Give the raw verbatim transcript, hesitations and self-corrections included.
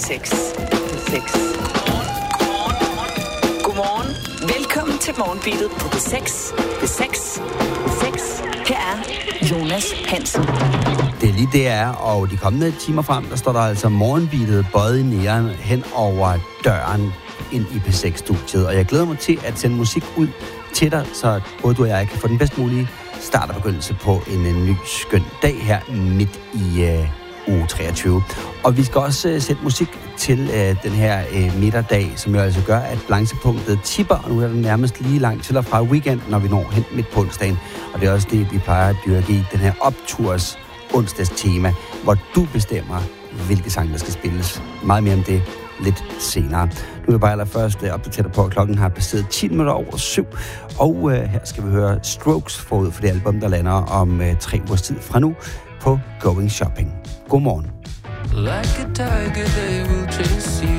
seks. P seks. Godmorgen. Velkommen til Morgenbeatet på P seks. P seks. P seks. Her er Jonas Hansen. Det er lige det er, og de kommende timer frem, der står der altså Morgenbeatet bøjet i næren hen over døren ind i P seks-studiet. Og jeg glæder mig til at sende musik ud til dig, så både du og jeg kan få den bedst mulige start og begyndelse på en, en ny skøn dag her midt i uh, uge treogtyve. Og vi skal også uh, sætte musik til uh, den her uh, midterdag, som jo altså gør, at balancepunktet tipper, og nu er det nærmest lige langt til og fra weekend, når vi når hen midt på onsdagen. Og det er også det, vi plejer at dyrke i den her opturs onsdags tema, hvor du bestemmer, hvilke sange, der skal spilles. Meget mere om det lidt senere. Nu vil jeg bare allerførst uh, opdatere dig på, at klokken har passeret ti minutter over syv, og uh, her skal vi høre Strokes forud for det album, der lander om uh, tre ugers tid fra nu på Going Shopping. Godmorgen. Like a tiger, they will chase you.